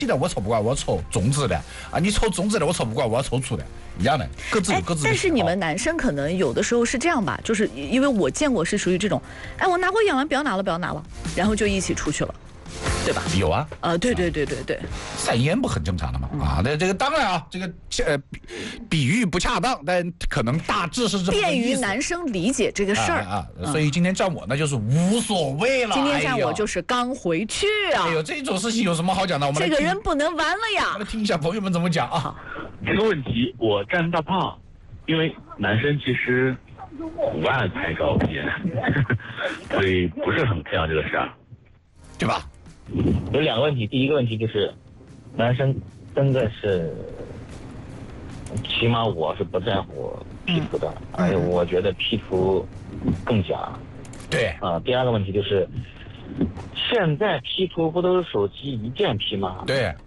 的我抽不惯，我抽中值的啊，你抽中值的我抽不惯，我要抽粗的，一样的，各自有各自的。 但是你们男生可能有的时候是这样吧，就是因为我见过是属于这种，哎，我拿过养完，不要拿了，然后就一起出去了。对吧？ 有啊， 对， 散烟不很正常的吗？啊，这个当然啊，这个比喻不恰当，但可能大致是这么便于男生理解这个事儿啊。所以今天站我那就是无所谓了。 今天站我就是刚回去啊。 哎呦，这种事情有什么好讲的？我们这个人不能玩了呀。 我们听一下朋友们怎么讲啊。 这个问题我站大胖，因为男生其实不爱拍照片，所以不是很 care 这个事儿， 对吧？ 有两个问题，第一个问题就是男生真的是起码我是不在乎 P 图的，我觉得 P 图更假。 对第二个问题就是现在 P 图不都是手机一键 P 吗？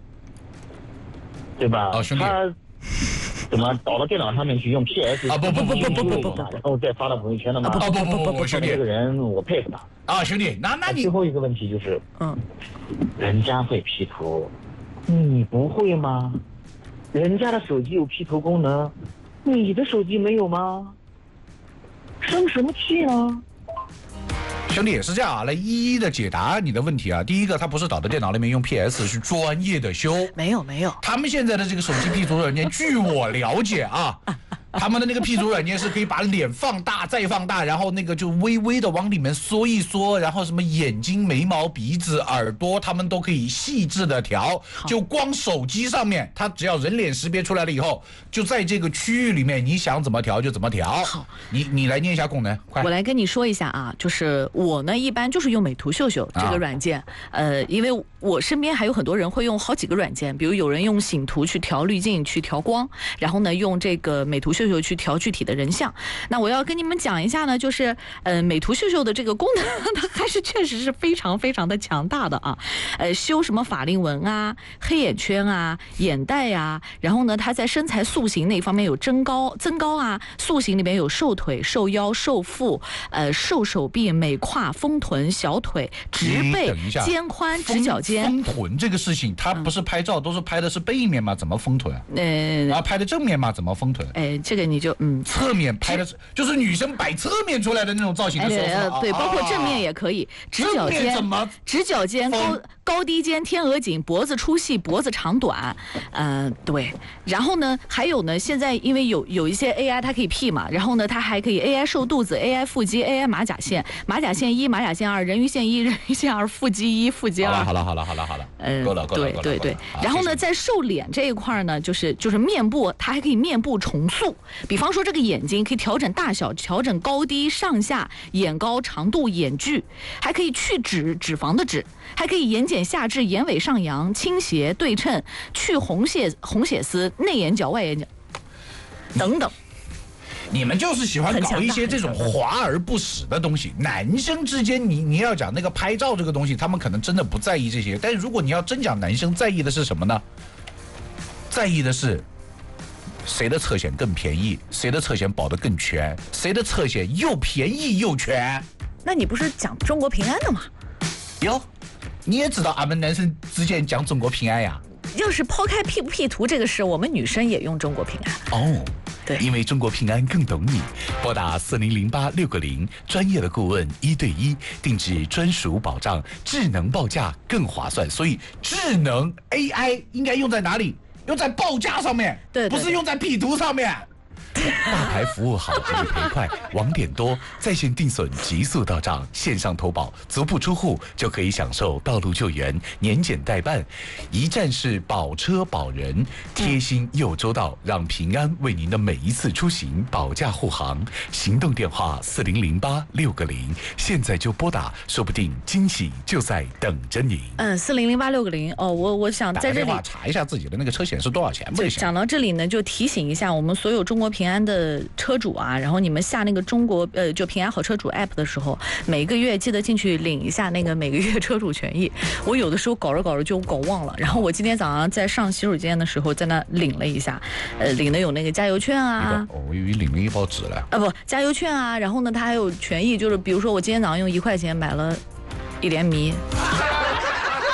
对吧？ 兄弟， 他怎么导到电脑上面去用 PS 不， 然后再发到朋友圈的吗？ 不，兄弟， 这个人我佩服他啊，兄弟，那你最后一个问题就是，人家会 P 图，你不会吗？人家的手机有 P 图功能，你的手机没有吗？生什么气呢？ 兄弟也是这样啊，来一一的解答你的问题啊。第一个，他不是导到电脑里面用 PS， 是专业的修。 没有。 他们现在的这个手机 P 图软件，据我了解啊，他们的那个 P 图软件是可以把脸放大再放大，然后那个就微微的往里面缩一缩，然后什么眼睛、眉毛、鼻子、耳朵，他们都可以细致的调。就光手机上面，它只要人脸识别出来了以后，就在这个区域里面，你想怎么调就怎么调。 好， 你来念一下功能，快。 我来跟你说一下啊，就是我呢一般就是用美图秀秀这个软件，因为我身边还有很多人会用好几个软件，比如有人用醒图去调滤镜、去调光，然后呢用这个美图秀秀去调具体的人像。那我要跟你们讲一下呢，就是美图秀秀的这个功能，它还是确实是非常非常的强大的啊。修什么法令纹啊、黑眼圈啊、眼袋啊，然后呢它在身材塑形那一方面有增高啊，塑形里面有瘦腿、瘦腰、瘦腹、瘦手臂、美胯、丰臀、小腿、直背、肩宽、直角肩。 丰臀这个事情，它不是拍照都是拍的是背面吗？怎么丰臀？然后拍的正面吗？怎么丰臀？ 这个你就侧面拍的就是女生摆侧面出来的那种造型的时候， 对，包括正面也可以，直角肩怎么？ 直角肩高低肩、天鹅颈、脖子粗细、脖子长短，对。然后呢，还有呢，现在因为有一些 AI 它可以 P 嘛，然后呢，它还可以 AI 瘦肚子、AI 腹肌、AI 马甲线、马甲线1、马甲线2、人鱼线1、人鱼线2、腹肌1、腹肌2。 好了，够了。 对。然后呢，在瘦脸这一块呢，就是面部，它还可以面部重塑，比方说这个眼睛可以调整大小、调整高低、上下、眼高、长度、眼距，还可以去脂肪的脂，还可以眼睑下至眼尾上扬、倾斜对称、去红血丝、内眼角、外眼角等等。 你们就是喜欢搞一些这种华而不实的东西。男生之间你要讲那个拍照这个东西，他们可能真的不在意这些。但是如果你要真讲男生在意的是什么呢？在意的是谁的侧显更便宜，谁的侧显保得更全，谁的侧显又便宜又全。 那你不是讲中国平安的吗？ 哟，你也知道俺们男生之间讲中国平安呀。 要是抛开 P 不 P 图这个事，我们女生也用中国平安。 哦， 对， 因为中国平安更懂你。拨打4008-660，专业的顾问1对1，定制专属保障，智能报价更划算。所以智能 AI 应该用在哪里？用在报价上面， 对， 不是用在 P 图上面。大牌服务好，理赔快，网点多，在线定损急速到账，线上投保，足不出户就可以享受道路救援、年检代办，一站式保车保人，贴心又周到，让平安为您的每一次出行保驾护航。行动电话4008-660，现在就拨打，说不定惊喜就在等着您。 4008-660哦，我想在这里查一下自己的那个车险是多少钱不行。 讲到这里呢，就提醒一下我们所有中国平安的车主啊，然后你们下那个就平安好车主 app 的时候，每个月记得进去领一下那个每个月车主权益。我有的时候搞着就搞忘了，然后我今天早上在上洗手间的时候在那领了一下，领的有那个加油券啊， 我以为领了一包纸了。 不，加油券啊，然后呢，它还有权益，就是比如说我今天早上用1块钱买了1连米。 好。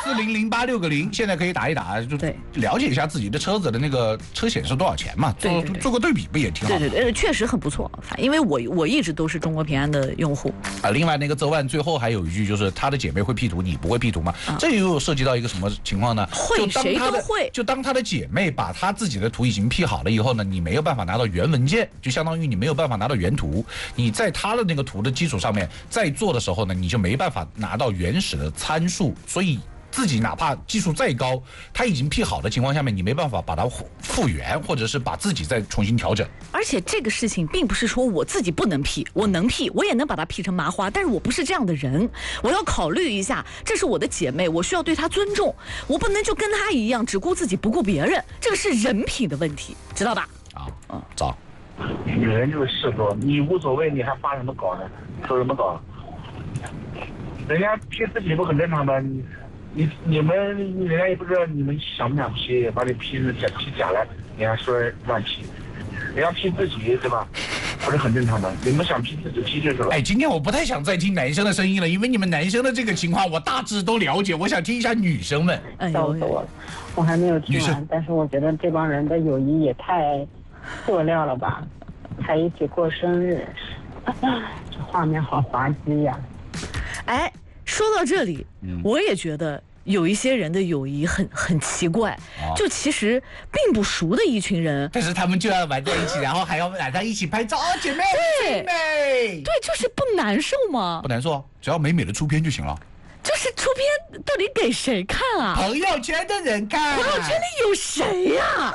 04008660，现在可以打一打，就了解一下自己的车子的那个车险是多少钱嘛，做个对比不也挺好？ 对，确实很不错。因为我一直都是中国平安的用户啊。另外那个泽万最后还有一句，就是他的姐妹会 P 图，你不会 P 图吗？这又涉及到一个什么情况呢？ 会，谁都会。 就当他的姐妹把他自己的图已经 P 好了以后呢，你没有办法拿到原文件，就相当于你没有办法拿到原图。你在他的那个图的基础上面再做的时候呢，你就没办法拿到原始的参数，所以自己哪怕技术再高，他已经 P 好的情况下面，你没办法把它复原，或者是把自己再重新调整。 而且这个事情并不是说我自己不能 P， 我能 P， 我也能把它 P 成麻花，但是我不是这样的人，我要考虑一下，这是我的姐妹，我需要对她尊重，我不能就跟她一样只顾自己不顾别人，这个是人品的问题，知道吧？ 走。 女人就是事多，你无所谓，你还发什么稿呢？说什么稿？人家 P 自己不很正常吗？你们人家也不知道你们想不想 P， 把你 P 假了，你还说乱 P， 人家 P 自己对吧？不是很正常的，你们想 P 自己 P 就是了。 哎，今天我不太想再听男生的声音了，因为你们男生的这个情况我大致都了解，我想听一下女生们。 笑死我了，我还没有听完，但是我觉得这帮人的友谊也太塑料了吧，还一起过生日，这画面好滑稽呀。 哎，说到这里，我也觉得有一些人的友谊很奇怪，就其实并不熟的一群人， 但是他们就要玩在一起，然后还要来在一起拍照，姐妹， 对，就是不难受吗？ 不难受，只要美美的出片就行了。 就是出片到底给谁看啊？ 朋友圈的人看。 朋友圈里有谁呀？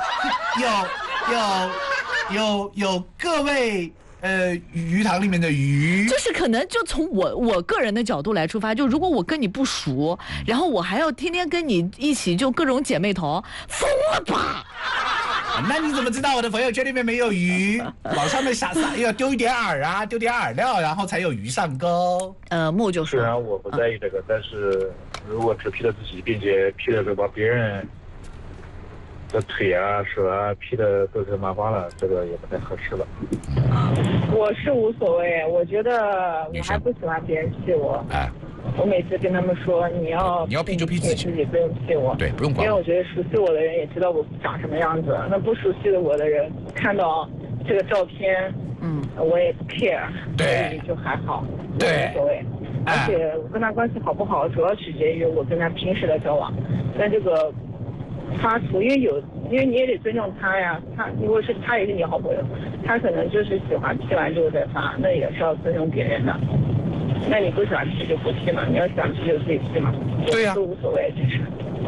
有各位。鱼塘里面的鱼， 就是可能就从我个人的角度来出发，就如果我跟你不熟，然后我还要天天跟你一起就各种姐妹头，疯了吧？ 那你怎么知道我的朋友圈里面没有鱼？往上面撒要丢一点饵啊，丢点饵料，然后才有鱼上钩。 木就说， 虽然我不在意这个，但是如果只 P 了自己，并且 P 了把别人的腿啊、手啊 P 的都是麻花了，这个也不太合适了。 我是无所谓，我觉得我还不喜欢别人 P 我。哎，我每次跟他们说，你要 P 就 P 自己， 不用 P 我。 对，不用管。 因为我觉得熟悉我的人也知道我长什么样子，那不熟悉的我的人看到这个照片，我也不 care， 对， 就还好， 对， 无所谓。而且我跟他关系好不好，主要取决于我跟他平时的交往。但这个发图，因为你也得尊重他呀，如果是他也是你好朋友，他可能就是喜欢 P 完之后再发，那也是要尊重别人的。那你不喜欢 P 就不 P 嘛，你要喜欢 P 就自己 P 嘛， 对呀， 都无所谓，其实。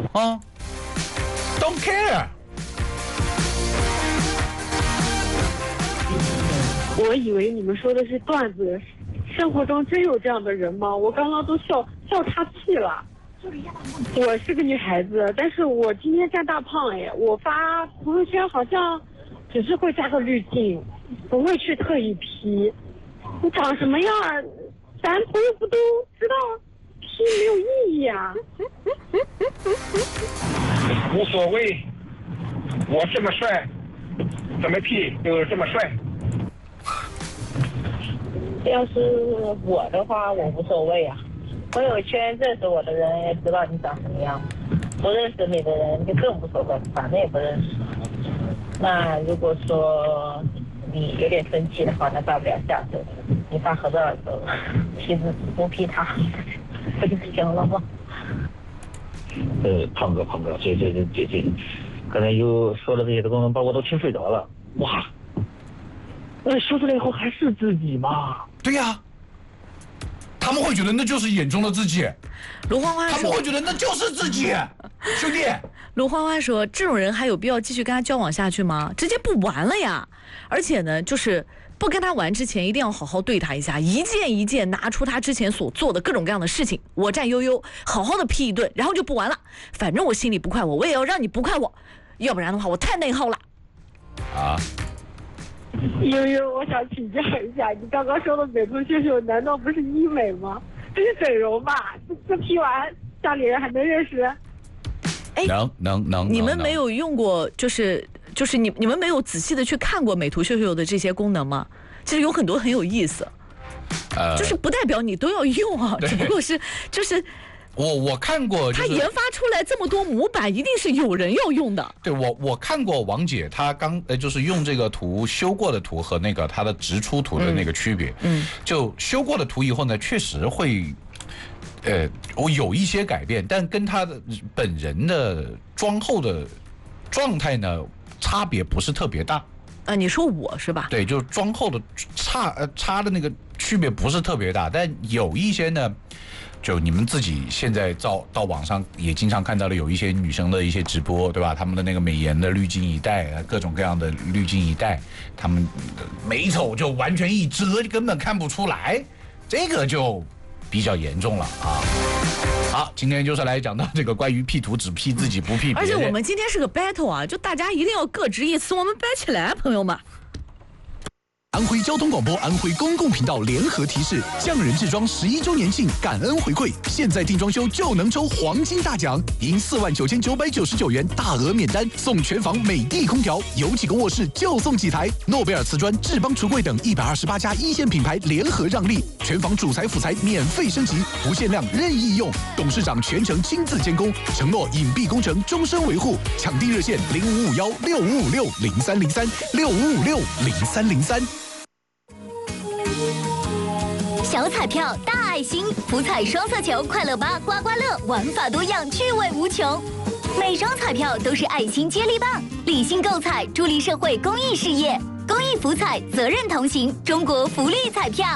Don't care。 我以为你们说的是段子，生活中真有这样的人吗？我刚刚都笑岔气了。我是个女孩子，但是我今天占大胖哎，我发朋友圈好像只是会加个滤镜，不会去特意 P。你长什么样，咱朋友不都知道？P 没有意义啊。 无所谓，我这么帅，怎么 P 就这么帅。 要是我的话，我无所谓啊。朋友圈认识我的人也知道你长什么样，不认识你的人就更无所谓，反正也不认识。那如果说你有点生气的话，那大不了下次你发合照的时候批自己不批他，不就行了吗？ 胖哥，这，刚才又说了这些的功能，把我都听睡着了。哇，那说出来以后还是自己吗？ 对呀。他们会觉得那就是眼中的自己， 卢欢欢说， 他们会觉得那就是自己，兄弟。 卢欢欢说，这种人还有必要继续跟他交往下去吗？直接不玩了呀！而且呢，就是不跟他玩之前，一定要好好对他一下，一件一件拿出他之前所做的各种各样的事情，我占悠悠，好好的批一顿，然后就不玩了。反正我心里不快我也要让你不快我，要不然的话，我太内耗了。 悠悠，我想请教一下，你刚刚说的美图秀秀难道不是医美吗？这是整容吧？这 P 完家里人还能认识？ 哎，能。你们没有用过，就是你们没有仔细的去看过美图秀秀的这些功能吗？其实有很多很有意思，就是不代表你都要用啊，只不过是就是。 我看过， 他研发出来这么多模板，一定是有人要用的。 对，我看过王姐她就是用这个图修过的图和那个她的直出图的那个区别。就修过的图以后呢，确实会。我有一些改变，但跟他的本人的妆后的状态呢，差别不是特别大。 你说我是吧？ 对，就妆后的差的那个区别不是特别大，但有一些呢，就你们自己现在到网上也经常看到了，有一些女生的一些直播，对吧？他们的那个美颜的滤镜一带，各种各样的滤镜一带，他们美丑就完全一遮，根本看不出来，这个就比较严重了啊！好，今天就是来讲到这个关于 P 图只 P 自己不 P 别人。 而且我们今天是个 battle 啊，就大家一定要各执一词，我们掰起来，朋友们。 安徽交通广播、安徽公共频道联合提示：匠人制装11周年庆感恩回馈，现在定装修就能抽黄金大奖，赢49999元大额免单，送全房美的空调，有几个卧室就送几台，诺贝尔瓷砖、智邦橱柜等128家一线品牌联合让利，全房主材辅材免费升级，不限量任意用，董事长全程亲自监工，承诺隐蔽工程终身维护。抢订热线05516556030365560303。 小彩票大爱心，福彩双色球快乐吧刮刮乐，玩法多样，趣味无穷。每张彩票都是爱心接力棒，理性购彩，助力社会公益事业。公益福彩，责任同行，中国福利彩票。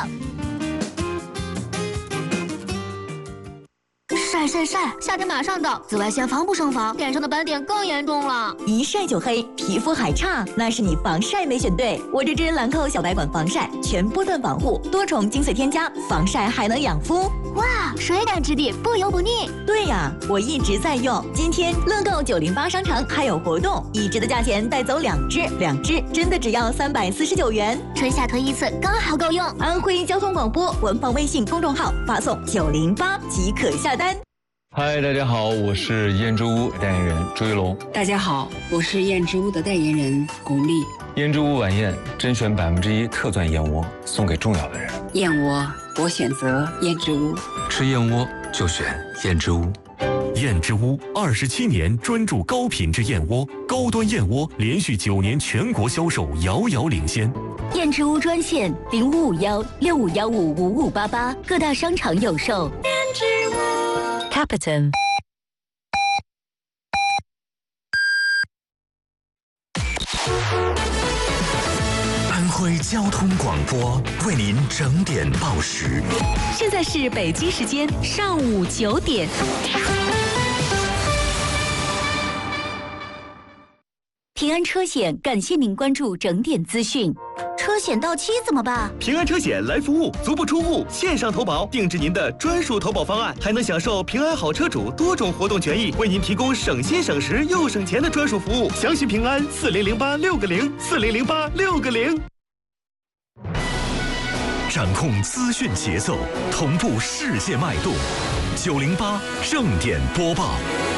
晒晒晒！夏天马上到，紫外线防不胜防，脸上的斑点更严重了。 一晒就黑，皮肤还差，那是你防晒没选对。我这支兰蔻小白管防晒，全波段防护，多重精粹添加，防晒还能养肤。 哇，水感质地，不油不腻。 对呀，我一直在用。今天乐购908商城还有活动，1支的价钱带走2支，2支真的只要349元。 春夏推一次，刚好够用。 安徽交通广播官方微信公众号发送908即可下单。 嗨，大家好，我是燕之屋代言人朱一龙。 大家好，我是燕之屋的代言人巩俐。 燕之屋晚宴甄选1%特钻燕窝，送给重要的人。 燕窝，我选择燕之屋。 吃燕窝就选燕之屋。燕之屋27年专注高品质燕窝，高端燕窝连续9年全国销售遥遥领先。 燕之屋专线0551651588，各大商场有售。燕之屋 Capitan。 安徽交通广播为您整点报时。 现在是北京时间上午9点。平安车险感谢您关注整点资讯。车险到期怎么办？ 平安车险来服务，足不出户，线上投保，定制您的专属投保方案，还能享受平安好车主多种活动权益，为您提供省心省时又省钱的专属服务。详询平安4008-6604008-660。 掌控资讯节奏，同步世界脉动，908正点播报。